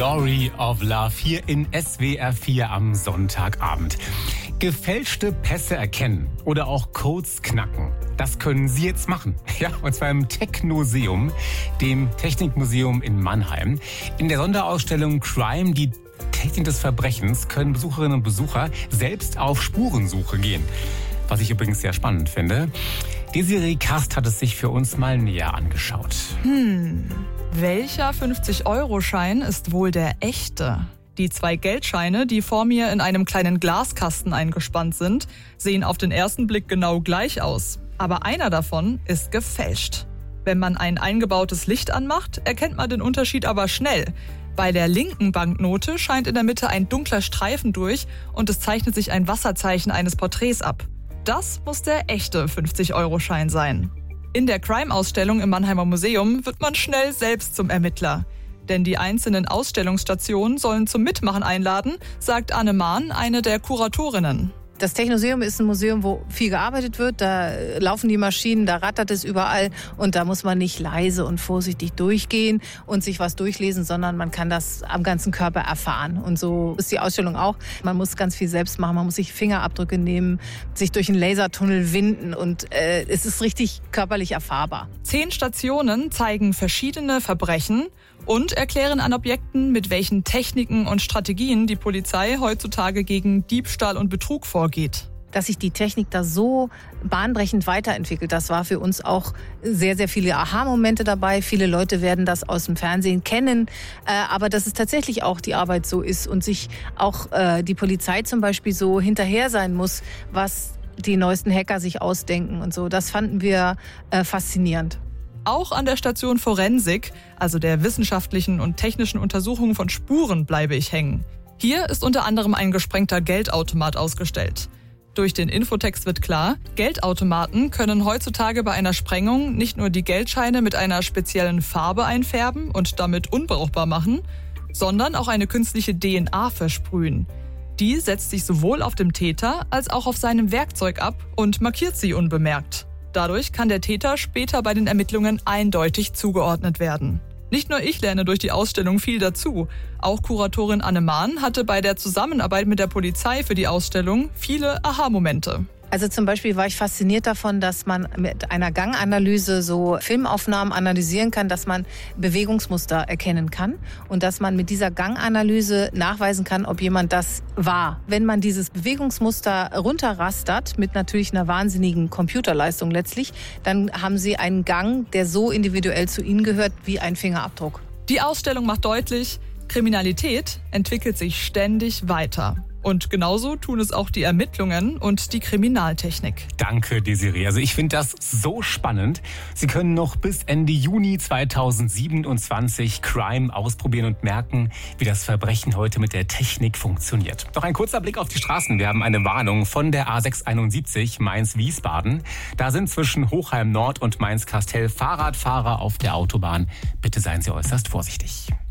Glory of Love hier in SWR 4 am Sonntagabend. Gefälschte Pässe erkennen oder auch Codes knacken. Das können Sie jetzt machen. Ja, und zwar im Technoseum, dem Technikmuseum in Mannheim. In der Sonderausstellung Crime, die Technik des Verbrechens, können Besucherinnen und Besucher selbst auf Spurensuche gehen. Was ich übrigens sehr spannend finde. Desiree Kast hat es sich für uns mal näher angeschaut. Welcher 50-Euro-Schein ist wohl der echte? Die 2 Geldscheine, die vor mir in einem kleinen Glaskasten eingespannt sind, sehen auf den ersten Blick genau gleich aus. Aber einer davon ist gefälscht. Wenn man ein eingebautes Licht anmacht, erkennt man den Unterschied aber schnell. Bei der linken Banknote scheint in der Mitte ein dunkler Streifen durch und es zeichnet sich ein Wasserzeichen eines Porträts ab. Das muss der echte 50-Euro-Schein sein. In der Crime-Ausstellung im Mannheimer Museum wird man schnell selbst zum Ermittler. Denn die einzelnen Ausstellungsstationen sollen zum Mitmachen einladen, sagt Anne Mahn, eine der Kuratorinnen. Das Technoseum ist ein Museum, wo viel gearbeitet wird. Da laufen die Maschinen, da rattert es überall. Und da muss man nicht leise und vorsichtig durchgehen und sich was durchlesen, sondern man kann das am ganzen Körper erfahren. Und so ist die Ausstellung auch. Man muss ganz viel selbst machen. Man muss sich Fingerabdrücke nehmen, sich durch einen Lasertunnel winden. Und es ist richtig körperlich erfahrbar. 10 Stationen zeigen verschiedene Verbrechen und erklären an Objekten, mit welchen Techniken und Strategien die Polizei heutzutage gegen Diebstahl und Betrug vorgeht. Dass sich die Technik da so bahnbrechend weiterentwickelt, das war für uns auch sehr, sehr viele Aha-Momente dabei. Viele Leute werden das aus dem Fernsehen kennen, aber dass es tatsächlich auch die Arbeit so ist und sich auch die Polizei zum Beispiel so hinterher sein muss, was die neuesten Hacker sich ausdenken und so. Das fanden wir faszinierend. Auch an der Station Forensik, also der wissenschaftlichen und technischen Untersuchung von Spuren, bleibe ich hängen. Hier ist unter anderem ein gesprengter Geldautomat ausgestellt. Durch den Infotext wird klar, Geldautomaten können heutzutage bei einer Sprengung nicht nur die Geldscheine mit einer speziellen Farbe einfärben und damit unbrauchbar machen, sondern auch eine künstliche DNA versprühen. Die setzt sich sowohl auf dem Täter als auch auf seinem Werkzeug ab und markiert sie unbemerkt. Dadurch kann der Täter später bei den Ermittlungen eindeutig zugeordnet werden. Nicht nur ich lerne durch die Ausstellung viel dazu. Auch Kuratorin Anne Mahn hatte bei der Zusammenarbeit mit der Polizei für die Ausstellung viele Aha-Momente. Also zum Beispiel war ich fasziniert davon, dass man mit einer Ganganalyse so Filmaufnahmen analysieren kann, dass man Bewegungsmuster erkennen kann und dass man mit dieser Ganganalyse nachweisen kann, ob jemand das war. Wenn man dieses Bewegungsmuster runterrastert, mit natürlich einer wahnsinnigen Computerleistung letztlich, dann haben Sie einen Gang, der so individuell zu Ihnen gehört wie ein Fingerabdruck. Die Ausstellung macht deutlich, Kriminalität entwickelt sich ständig weiter. Und genauso tun es auch die Ermittlungen und die Kriminaltechnik. Danke, Desiree. Also ich finde das so spannend. Sie können noch bis Ende Juni 2027 Crime ausprobieren und merken, wie das Verbrechen heute mit der Technik funktioniert. Noch ein kurzer Blick auf die Straßen. Wir haben eine Warnung von der A671 Mainz-Wiesbaden. Da sind zwischen Hochheim Nord und Mainz-Kastel Fahrradfahrer auf der Autobahn. Bitte seien Sie äußerst vorsichtig.